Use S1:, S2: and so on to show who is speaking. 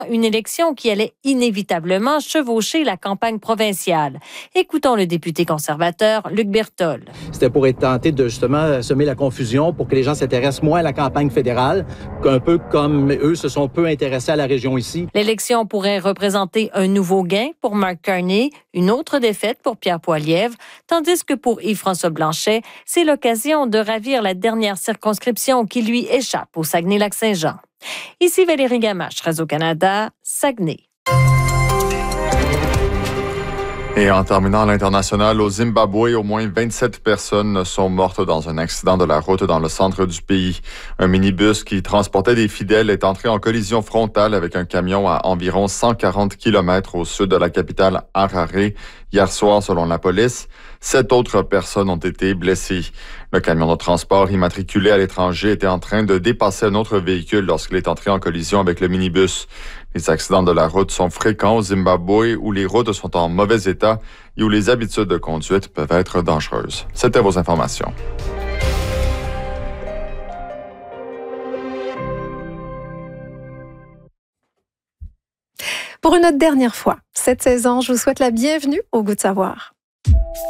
S1: une élection qui allait inévitablement chevaucher la campagne provinciale. Écoutons le député conservateur Luc Berthold.
S2: C'était pour être tenté de justement semer la confusion pour que les gens s'intéressent moins à la campagne fédérale, un peu comme eux se sont peu intéressés à la région ici.
S1: L'élection pourrait représenter un nouveau gain pour Mark Carney, une autre défaite pour Pierre Poilievre, tandis que pour Yves-François Blanchet, c'est l'occasion de ravir la dernière circonscription qui lui échappe au Saguenay-Lac-Saint-Jean. Ici Valérie Gamache, Radio-Canada, Saguenay.
S3: Et en terminant à l'international, au Zimbabwe, au moins 27 personnes sont mortes dans un accident de la route dans le centre du pays. Un minibus qui transportait des fidèles est entré en collision frontale avec un camion à environ 140 km au sud de la capitale Harare hier soir, selon la police. 7 autres personnes ont été blessées. Le camion de transport immatriculé à l'étranger était en train de dépasser un autre véhicule lorsqu'il est entré en collision avec le minibus. Les accidents de la route sont fréquents au Zimbabwe où les routes sont en mauvais état et où les habitudes de conduite peuvent être dangereuses. C'était vos informations.
S4: Pour une autre dernière fois, cette saison, je vous souhaite la bienvenue au Goût de savoir.